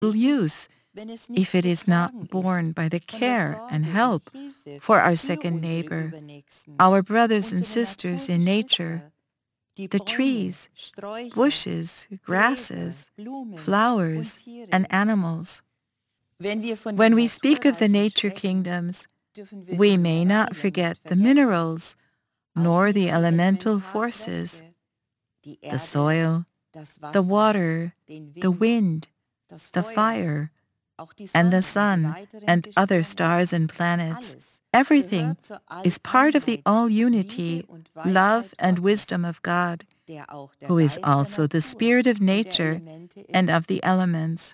use if it is not borne by the care and help for our second neighbor, our brothers and sisters in nature, the trees, bushes, grasses, flowers, and animals. When we speak of the nature kingdoms, we may not forget the minerals, nor the elemental forces, the soil, the water, the wind, the fire, and the sun, and other stars and planets. Everything is part of the all-unity, love, and wisdom of God, who is also the spirit of nature and of the elements.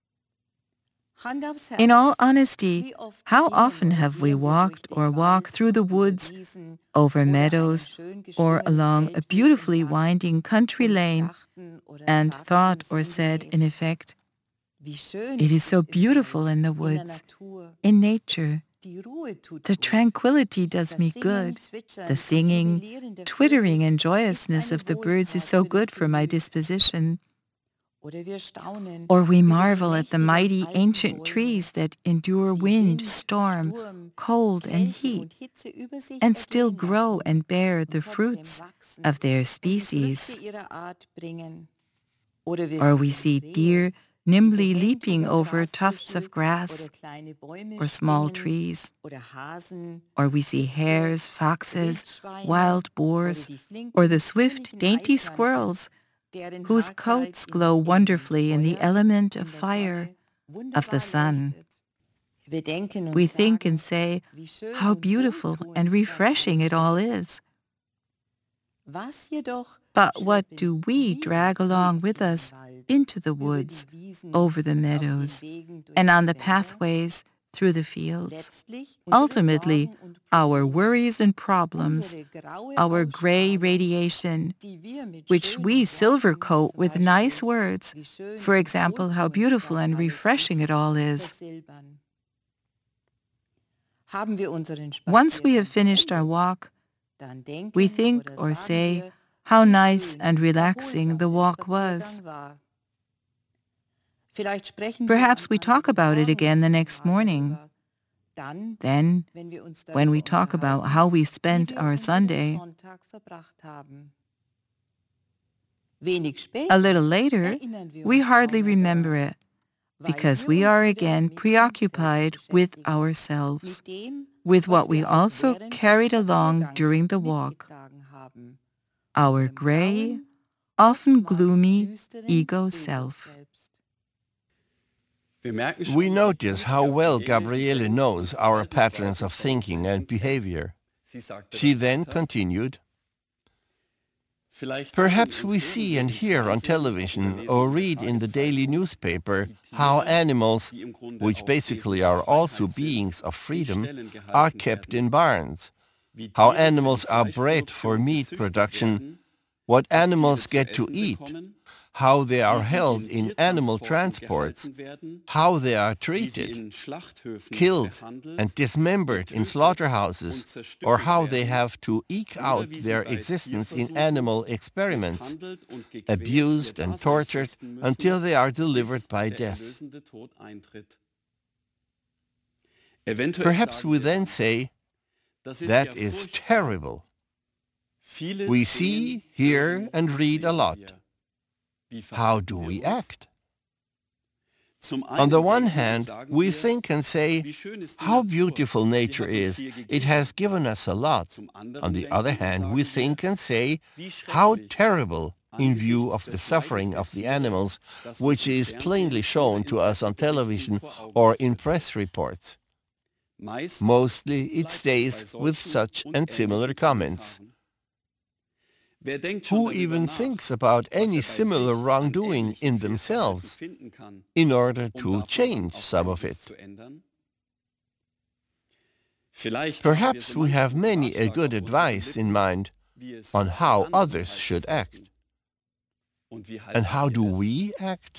In all honesty, how often have we walked or walked through the woods, over meadows, or along a beautifully winding country lane, and thought or said, in effect, "It is so beautiful in the woods, in nature. The tranquility does me good. The singing, twittering, and joyousness of the birds is so good for my disposition." Or we marvel at the mighty ancient trees that endure wind, storm, cold, and heat, and still grow and bear the fruits of their species. Or we see deer nimbly leaping over tufts of grass or small trees. Or we see hares, foxes, wild boars, or the swift, dainty squirrels, whose coats glow wonderfully in the element of fire of the sun. We think and say, how beautiful and refreshing it all is. But what do we drag along with us into the woods, over the meadows, and on the pathways through the fields? Ultimately, our worries and problems, our gray radiation, which we silver coat with nice words, for example, how beautiful and refreshing it all is. Once we have finished our walk, we think or say how nice and relaxing the walk was. Perhaps we talk about it again the next morning. Then, when we talk about how we spent our Sunday, a little later, we hardly remember it, because we are again preoccupied with ourselves, with what we also carried along during the walk, our gray, often gloomy ego self. We notice how well Gabriele knows our patterns of thinking and behavior. She then continued, "Perhaps we see and hear on television or read in the daily newspaper how animals, which basically are also beings of freedom, are kept in barns, how animals are bred for meat production, what animals get to eat, how they are held in animal transports, how they are treated, killed and dismembered in slaughterhouses, or how they have to eke out their existence in animal experiments, abused and tortured until they are delivered by death. Perhaps we then say, that is terrible. We see, hear, and read a lot. How do we act? On the one hand, we think and say, how beautiful nature is, it has given us a lot. On the other hand, we think and say, how terrible in view of the suffering of the animals, which is plainly shown to us on television or in press reports. Mostly it stays with such and similar comments. Who even thinks about any similar wrongdoing in themselves in order to change some of it? Perhaps we have many a good advice in mind on how others should act. And how do we act?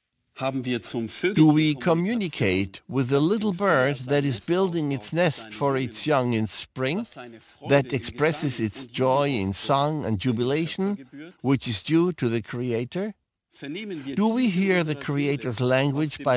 Do we communicate with the little bird that is building its nest for its young in spring, that expresses its joy in song and jubilation, which is due to the Creator? Do we hear the Creator's language by